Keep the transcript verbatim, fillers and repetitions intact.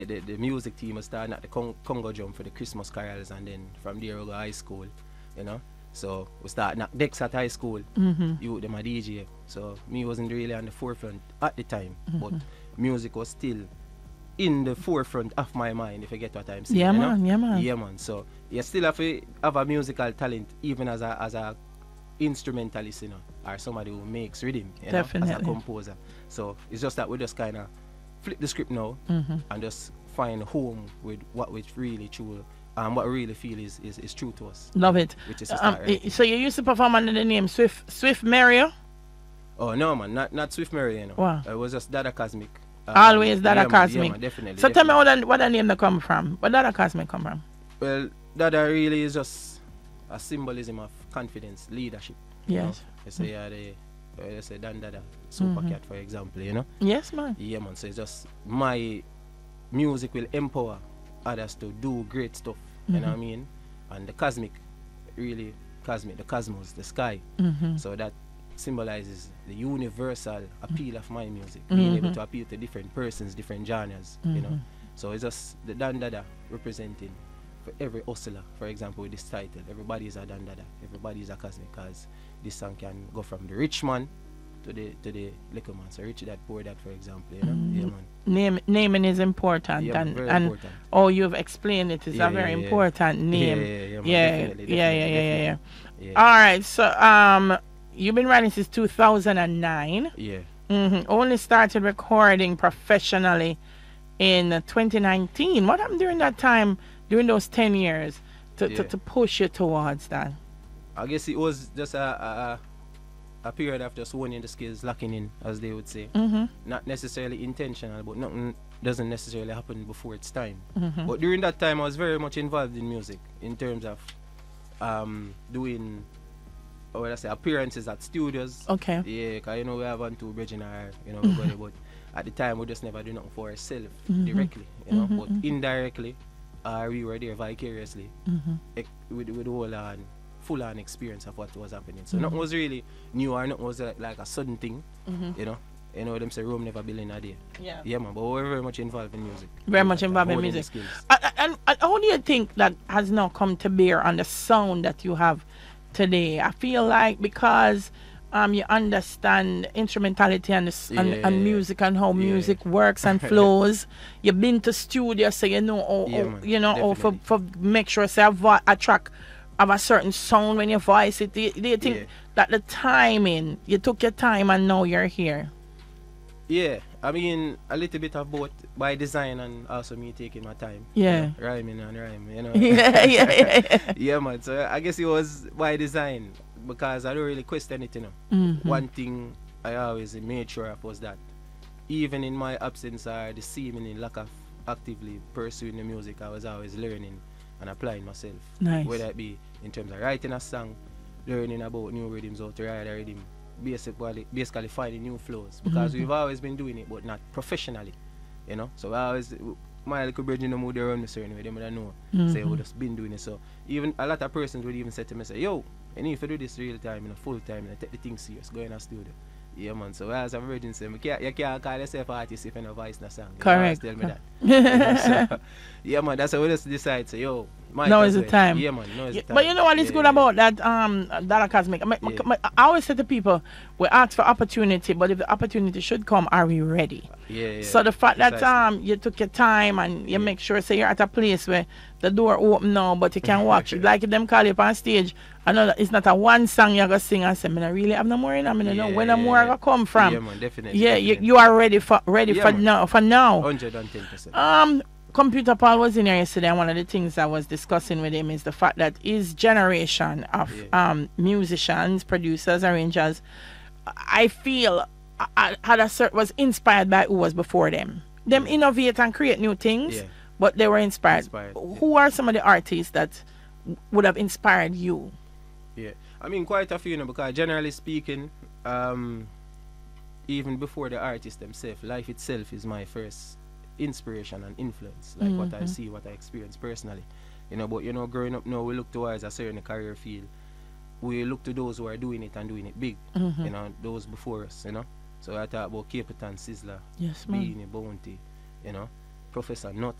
the, the music team was starting at the Con- Congo drum for the Christmas carols, and then from there we go high school, you know. So we started at Dex at high school. Mm-hmm. You them a D J. So me wasn't really on the forefront at the time, Mm-hmm. but music was still in the forefront of my mind, if you get what I'm saying. Yeah, you man, know? yeah, man. Yeah, man. So you still have to have a musical talent, even as a as a instrumentalist, you know, or somebody who makes rhythm, you know, as a Definitely. composer. So it's just that we just kind of flip the script now Mm-hmm. and just find home with what we really true and what we really feel is, is, is true to us. Love it. Which is to Um, start writing. i- so you used to perform under the name Swift Swift Mario? Oh no, man, not not Swift Mary, you know. Wow. It was just Dada Cosmic. Um, Always Dada yeah, man, Cosmic. Yeah, man, definitely. So tell me definitely. where that, where that name that come from? Where Dada Cosmic come from? Well, Dada really is just a symbolism of confidence, leadership. you know. Yes. They say yeah, they, uh, they say Dan Dada, Super Mhm. Cat, for example, you know. Yes, man. Yeah, man. So it's just my music will empower others to do great stuff. You know what I Mhm. mean? And the cosmic, really cosmic, the cosmos, the sky. Mm-hmm. So that symbolizes the universal appeal of my music, being able Mhm. to appeal to different persons, different genres. You know. Mhm. So it's just the Dan Dada representing for every hustler, for example, with this title. Everybody is a Dan Dada. Everybody is a cosmic, because this song can go from the rich man to the to the little man. So rich dad, poor dad, for example. You know, Mhm. yeah, man. Name naming is important, Yeah, man, and very and important. oh, you've explained it is Yeah, a very yeah, yeah. important name. Yeah, yeah, yeah, man, Yeah, definitely, yeah, yeah, definitely, yeah, yeah, definitely. yeah. All right, so um, you've been writing since two thousand nine. Yeah. Mm-hmm. Only started recording professionally in uh, twenty nineteen. What happened during that time, during those ten years, to, to, Yeah. to push you towards that? I guess it was just a a, a a period of just honing the skills, locking in, as they would say. Mm-hmm. Not necessarily intentional, but nothing doesn't necessarily happen before it's time. Mm-hmm. But during that time, I was very much involved in music in terms of um, doing, or what I say, appearances at studios. Okay. Yeah, because you know we have one two bridge in our, you know, everybody, but at the time we just never do nothing for ourselves Mhm. directly, you know, Mhm, but mhm. indirectly, uh, we were there vicariously Mm-hmm. ec- with with the whole on full on experience of what was happening. So Mhm. nothing was really new or nothing was like, like a sudden thing, Mm-hmm. you know. You know them say Rome never built in a day. Yeah. Yeah, man, but we were very much involved in music. Very much Like, involved in honing the music. skills. And, and, and how do you think that has now come to bear on the sound that you have today? I feel like because um you understand instrumentality and, the, s and, Yeah. and music and how Yeah. music works and flows. You've been to studio, so you know, how, Yeah, how- man, you know, how for, definitely. for make sure say a, vo- a track have a certain sound when you voice it. Do you, do you think Yeah. that the timing, you took your time and now you're here? Yeah, I mean a little bit of both by design and also me taking my time. Yeah. You know, rhyming and rhyming, you know. yeah, yeah, yeah. Yeah, man. So I guess it was by design because I don't really question it, you know. Mhm. One thing I always made sure of was that even in my absence or the seeming lack of actively pursuing the music, I was always learning and applying myself. Nice. Whether it be in terms of writing a song, learning about new rhythms, how to write a rhythm, basically, basically finding new flows. Because Mhm. we've always been doing it, but not professionally, you know. So I always, my little bridge in the mood, they run me certain way, they would know. Say, Mhm. we just been doing it. So even a lot of persons would even say to me, say, yo, you need to do this real time, you know, full time, you know, take the thing serious, go in a studio. Yeah, man. So as I'm virgin, say, you can't, you can't call yourself an artist if you have no voice in a song. You Correct. always tell me that. You know, so, yeah, man. That's how we just decide. Say, yo, might Now as is the well. time. Yeah, man. Now is Yeah, the time. but you know what is Yeah, good yeah. about that um Dada Cosmic? I, Yeah. I, I always say to people, we ask for opportunity, but if the opportunity should come, are we ready? Yeah, yeah. So the fact that Precisely. um you took your time and you Yeah. make sure say you're at a place where the door open now, but you can walk. Like if them call you up on stage, I know that it's not a one song you're gonna sing and say, I don't really have no more in I mean, know Yeah, where the more yeah, gonna come from. Yeah, man. Definitely. Yeah, you, definitely. you are ready for ready Yeah, for man. now for now. one hundred ten percent. Um, Computer Paul was in here yesterday, and one of the things I was discussing with him is the fact that his generation of Yeah. um musicians, producers, arrangers, I feel I, I had a cert was inspired by who was before them. Them Yeah. innovate and create new things, Yeah. but they were inspired. Inspired, yeah. Who are some of the artists that would have inspired you? Yeah, I mean quite a few, you know, because generally speaking, um, even before the artist themselves, life itself is my first inspiration and influence. Like what I Mhm. see, what I experience personally, you know. But you know, growing up now, we look towards a certain career field. We look to those who are doing it and doing it big, Mhm. you know, those before us, you know. So I talk about Capitan, Sizzler, Yes, ma'am. Beanie, Bounty, you know. Professor Nuts